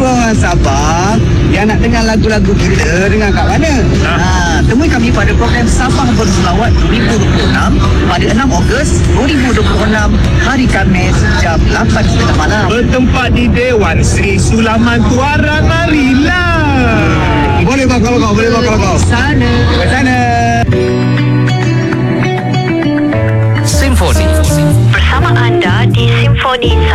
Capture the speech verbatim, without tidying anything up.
orang Sabah yang nak dengar lagu-lagu kita, dengar kat mana? Ha. Ha, temui kami pada program Sabah Berselawat dua ribu dua puluh enam pada enam Ogos dua ribu dua puluh enam, hari Khamis jam lapan tiga puluh malam. Bertempat di Dewan Sri Sulaman Tuara Narila. Boleh bang kalau kau, boleh bang kalau kau. Sana. Ke sana. Simfoni. Bersama anda di Simfoni